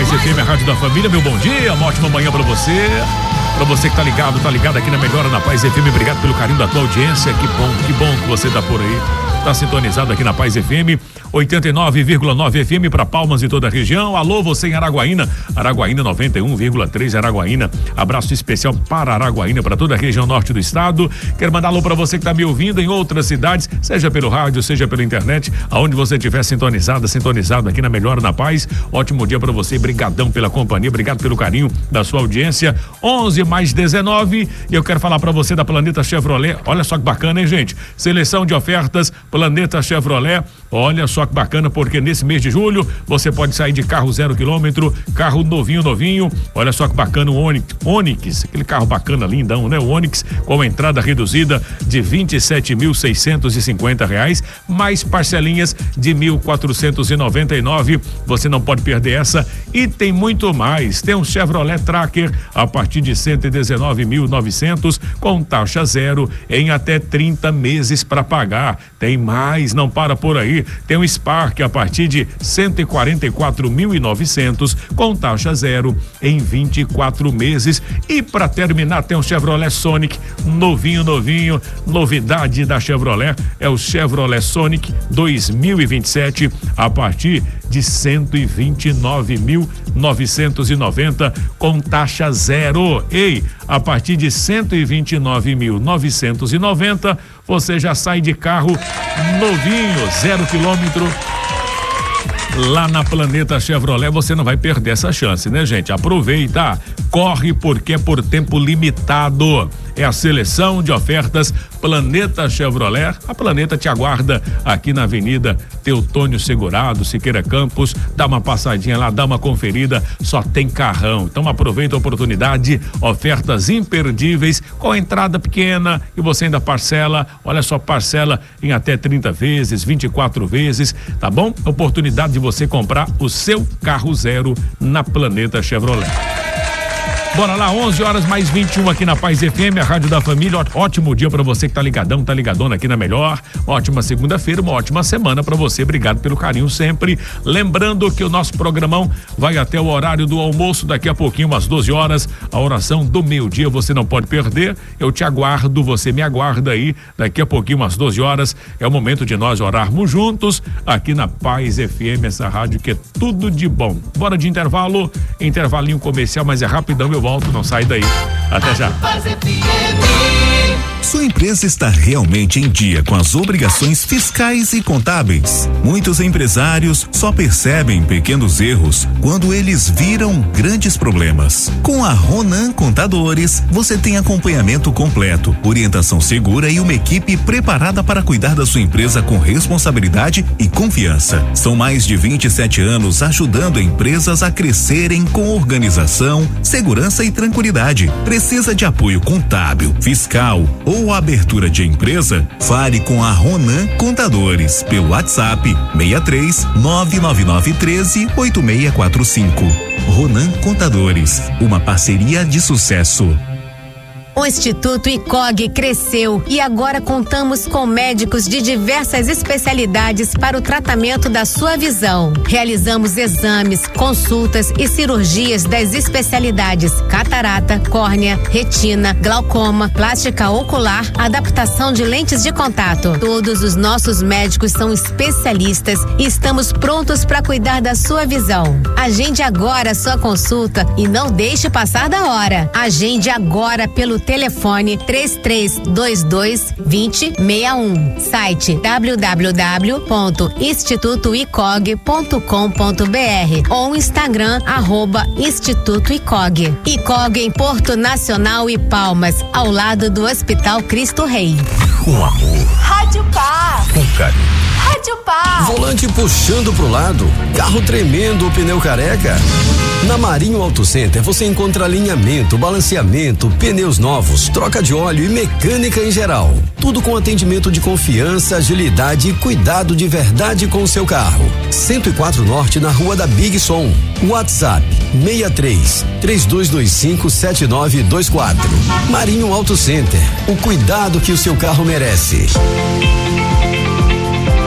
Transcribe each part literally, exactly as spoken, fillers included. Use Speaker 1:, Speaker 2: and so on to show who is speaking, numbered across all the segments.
Speaker 1: Paz F M, a rádio da família, meu bom dia, uma ótima manhã pra você. Pra você que tá ligado, tá ligado aqui na Melhora na Paz F M, obrigado pelo carinho da tua audiência, que bom, que bom que você tá por aí. Tá sintonizado aqui na Paz F M, oitenta e nove vírgula nove F M para Palmas e toda a região. Alô, você em Araguaína, Araguaína noventa e um vírgula três Araguaína. Abraço especial para Araguaína, para toda a região norte do estado. Quero mandar alô para você que tá me ouvindo em outras cidades, seja pelo rádio, seja pela internet, aonde você estiver sintonizada, sintonizado aqui na Melhora na Paz. Ótimo dia para você, brigadão pela companhia, obrigado pelo carinho da sua audiência. onze mais dezenove, e eu quero falar para você da Planeta Chevrolet. Olha só que bacana, hein, gente? Seleção de ofertas Planeta Chevrolet. Olha só que bacana, porque nesse mês de julho você pode sair de carro zero quilômetro, carro novinho, novinho. Olha só que bacana o Onix, Onix, aquele carro bacana, lindão, né? O Onix com entrada reduzida de vinte e sete mil seiscentos e cinquenta reais, mais parcelinhas de mil quatrocentos e noventa e nove. Você não pode perder essa. E tem muito mais. Tem um Chevrolet Tracker a partir de cento e dezenove mil e novecentos com taxa zero em até trinta meses para pagar. Tem mais, não para por aí. Tem um Spark a partir de cento e quarenta e quatro mil e novecentos com taxa zero em vinte e quatro meses. E para terminar tem um Chevrolet Sonic novinho, novinho. Novidade da Chevrolet é o Chevrolet Sonic dois mil e vinte e sete a partir de cento e vinte e nove mil novecentos e noventa com taxa zero. Ei, a partir de cento e vinte e nove mil novecentos e noventa você já sai de carro novinho, zero quilômetro. Lá na Planeta Chevrolet você não vai perder essa chance, né, gente? Aproveita, corre porque é por tempo limitado. É a seleção de ofertas Planeta Chevrolet. A Planeta te aguarda aqui na Avenida Teutônio Segurado, Siqueira Campos. Dá uma passadinha lá, dá uma conferida, só tem carrão. Então aproveita a oportunidade, ofertas imperdíveis com entrada pequena e você ainda parcela. Olha só, parcela em até trinta vezes, vinte e quatro vezes, tá bom? Oportunidade de você comprar o seu carro zero na Planeta Chevrolet. Bora lá, onze horas mais vinte e um aqui na Paz F M, a rádio da família. Ótimo dia pra você que tá ligadão, tá ligadona aqui na Melhor. Ótima segunda-feira, uma ótima semana pra você. Obrigado pelo carinho sempre. Lembrando que o nosso programão vai até o horário do almoço, daqui a pouquinho, às doze horas, a oração do meio-dia, você não pode perder. Eu te aguardo, você me aguarda aí. Daqui a pouquinho, às doze horas, é o momento de nós orarmos juntos aqui na Paz F M, essa rádio que é tudo de bom. Bora de intervalo, intervalinho comercial, mas é rapidão, eu volto, não sai daí. Até já.
Speaker 2: Sua empresa está realmente em dia com as obrigações fiscais e contábeis? Muitos empresários só percebem pequenos erros quando eles viram grandes problemas. Com a Ronan Contadores, você tem acompanhamento completo, orientação segura e uma equipe preparada para cuidar da sua empresa com responsabilidade e confiança. São mais de vinte e sete anos ajudando empresas a crescerem com organização, segurança e tranquilidade. Precisa de apoio contábil, fiscal ou abertura de empresa? Fale com a Ronan Contadores pelo WhatsApp seis três nove nove nove um três oito seis quatro cinco. Ronan Contadores, uma parceria de sucesso.
Speaker 3: O Instituto I C O G cresceu e agora contamos com médicos de diversas especialidades para o tratamento da sua visão. Realizamos exames, consultas e cirurgias das especialidades catarata, córnea, retina, glaucoma, plástica ocular, adaptação de lentes de contato. Todos os nossos médicos são especialistas e estamos prontos para cuidar da sua visão. Agende agora a sua consulta e não deixe passar da hora. Agende agora pelo telefone três três dois dois, dois zero seis um. Site w w w ponto instituto i c o g ponto com ponto b r ou Instagram arroba Instituto I C O G. I C O G em Porto Nacional e Palmas, ao lado do Hospital Cristo Rei.
Speaker 2: Com amor.
Speaker 4: Rádio Paz.
Speaker 2: Com carinho.
Speaker 4: Rádio Paz.
Speaker 5: Volante puxando pro lado, carro tremendo, pneu careca. Na Marinho Auto Center você encontra alinhamento, balanceamento, pneus novos, troca de óleo e mecânica em geral. Tudo com atendimento de confiança, agilidade e cuidado de verdade com o seu carro. cento e quatro Norte na Rua da Big Som. WhatsApp seis três três dois dois cinco sete nove dois quatro. Marinho Auto Center. O cuidado que o seu carro merece.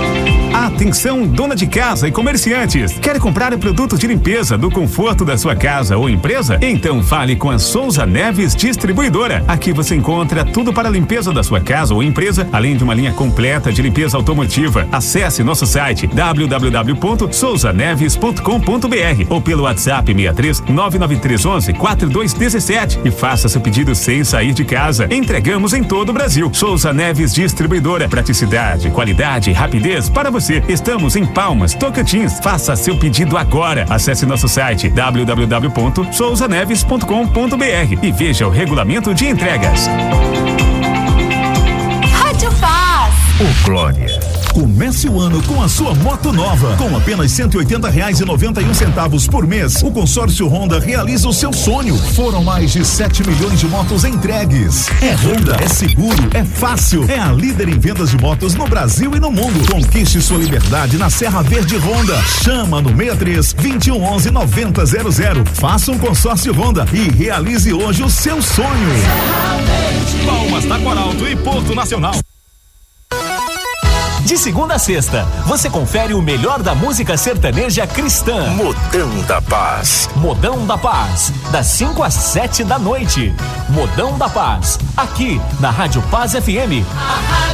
Speaker 2: Atenção, dona de casa e comerciantes. Quer comprar produtos de limpeza do conforto da sua casa ou empresa? Então fale com a Souza Neves Distribuidora. Aqui você encontra tudo para a limpeza da sua casa ou empresa, além de uma linha completa de limpeza automotiva. Acesse nosso site w w w ponto souza neves ponto com ponto b r ou pelo WhatsApp seis três nove nove três um um quatro dois um sete e faça seu pedido sem sair de casa. Entregamos em todo o Brasil. Souza Neves Distribuidora. Praticidade, qualidade e rapidez para você. Estamos em Palmas, Tocantins. Faça seu pedido agora. Acesse nosso site w w w ponto souza neves ponto com ponto b r e veja o regulamento de entregas.
Speaker 4: Rádio Paz.
Speaker 6: Ô Glória, comece o ano com a sua moto nova. Com apenas cento e oitenta reais e noventa e um centavos por mês, o consórcio Honda realiza o seu sonho. Foram mais de sete milhões de motos entregues. É Honda, é seguro, é fácil. É a líder em vendas de motos no Brasil e no mundo. Conquiste sua liberdade na Serra Verde Honda. Chama no seis três, dois um onze, nove zero zero zero. Faça um consórcio Honda e realize hoje o seu sonho.
Speaker 2: Palmas da Coralto e Porto Nacional.
Speaker 7: De segunda a sexta, você confere o melhor da música sertaneja cristã.
Speaker 6: Modão da Paz.
Speaker 7: Modão da Paz, das cinco às sete da noite. Modão da Paz, aqui na Rádio Paz F M.